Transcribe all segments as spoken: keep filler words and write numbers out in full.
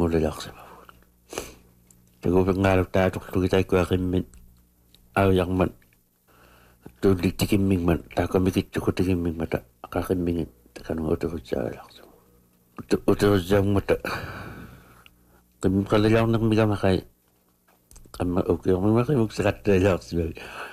иммулалаарсама тагувенгaalу тааторлуги таикуақиммит аавиармат тууллиттикиммигмат таакамикитсукутигиммигмата ақақиммигит такануа утерутсаагалаарсу утерутсааммата qimqalliarnermigamaqai qamma ukiormimaqimukseqattaalaarsimak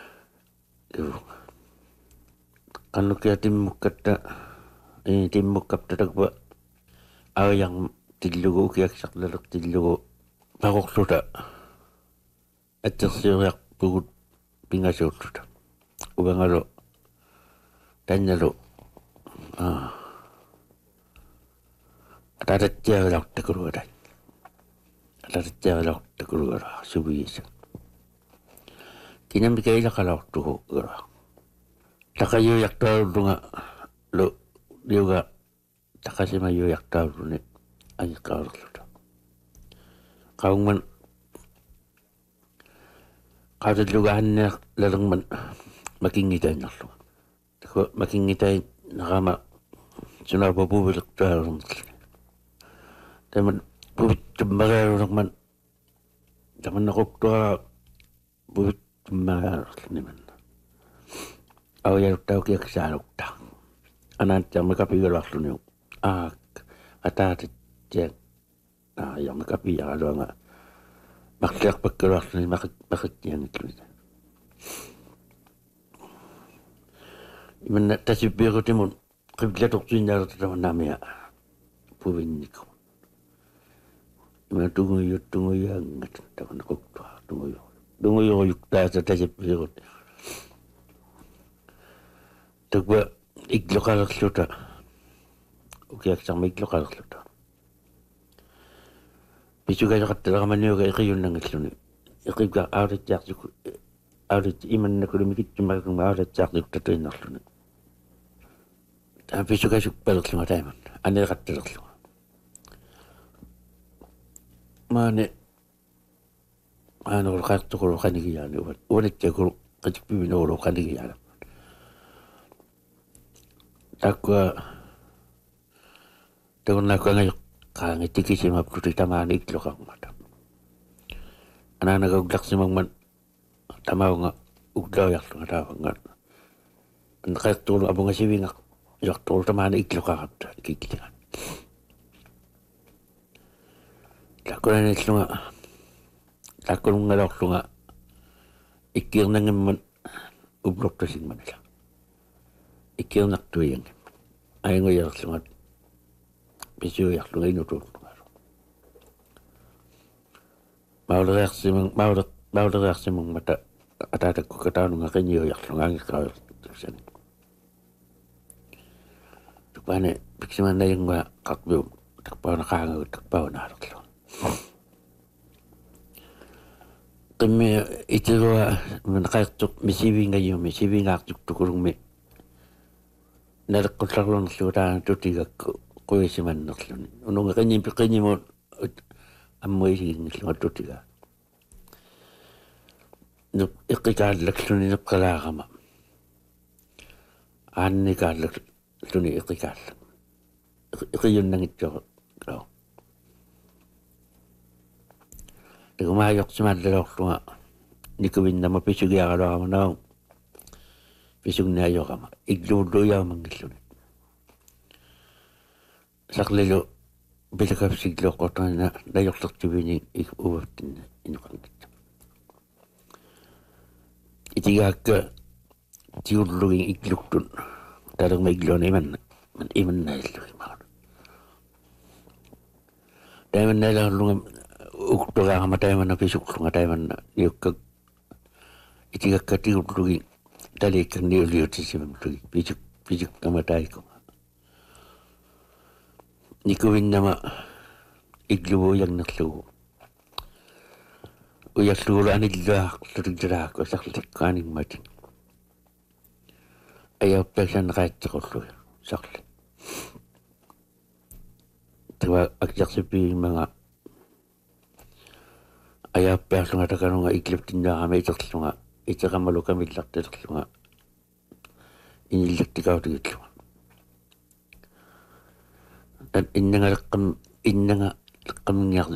qannukia timmukkatta i timmukkaptatakpa aajang tillugu ukiaksarlaler tillugu paqorluta attersiuriarpugut pingasuulluta uvangalu tannalu ah atatattiagalaqtakuruata atatattiagalaqtakuruara suviisa kinamikailaqalaqtugu ura taqayuiaqtaarullunga lu liuga taqasimayuiaqtaaruluni agiqqaarulluta qaungman qaadallugaanniaq lalerman makingitainnerluga takua makingitain naqama sunapapuvileqtuarumtluni taman puvittummareerunaqman tamannequktua puvittummareerniman aujalutaukiaksaalukta anaattiarmakapigaluarluniu aak ataatattiak aayarmakapiaraluanga maqliarpakkaluarluni maqit maqittiangitluni imanna tasippiiqutimun qiblatortuinnaalertatamannaamia puvinniku ima tunguyut tunguyaangat tamannequktua tunguyu tunguyuruyuktaasa tasippiiqut takwa igloqalerluta ukiaksarma igloqalerluta pisugaaqattaleqamaniuga iqiyunnangalluni iqibka aulatiarsiku aulat imannakulumikittumaqagma aulatiarsiku tatuinnarluni taa pisugasukpalerlunga taiman aneqattalerlunga maane aanequlqaartuqulu qanigiyaani uvat uvanattiakulu qatikpiminulu qanigiyaala takwa tagunnakuanga qaangittikisimapluti tamaani ikloqarmata anaanagauglarsimagman tamaunga uglaujarlunga taavangat anqaertuulu apungasivinga ilartuulu tamaani ikloqarapta ikikkitinga takkunanillunga takkunungalorlunga ikkiernangimman ublortasigmanila ikkiernartuiyangi ainguyarlungat pisuuyarlunga inutuurlunga mauleriarsimang maule mauleriarsimang mata ataatakku kataanunga qiniuyarlunga angiqqaajortuksani tukpaane piksimannaingua qarpiu takpauna qaangagut takpaunaalerlunga qimmi itilua minqaertuq misiviingayumi misiviingaartuktukulungmi naleqqullarlunerluutaana tutigakku quisimannerluni ununga qinimpi qinimuut ammuisiginnillunga tutiga nup iqqikaallaksluni neqqalaarama aannikaallakluni iqqikaalla iqiyunnangitsuq lao tagumaajorsimaallaloorlunga nikuvinnama pisugiaraluaramanaung pisugniajorama igluulluiaamangilluni saqlilu pilakapsigluoqqortana najorlertivini ik uvattinna inuqangitta itigaakka tiullugin igluktun talerma igluuna imanna man imannaillugi maana taimannaillerlunga uktoraarama taimanna pisukklunga taimanna niukka itigakka tiullugin taliikkan niuliutisimamlugi pisuk pisukkama taikuma nikuvinnama igluvuujarnerlugu uyarlugulu anilluaaqlutillaaqu sarlikkaaningmatin ayauppasanneqaattequllugi sarli tawa akjarsipiimanga ayauppaarlunga takanunga igluptinnaarama iterlunga iteqamalu kamillartalerlunga inillattikautigillunga tan innangaleqqam innanga leqqamngiar